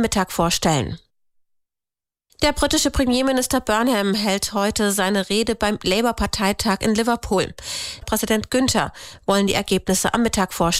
Mittag vorstellen. Der britische Premierminister Burnham hält heute seine Rede beim Labour-Parteitag in Liverpool. Präsident Günther wollen die Ergebnisse am Mittag vorstellen.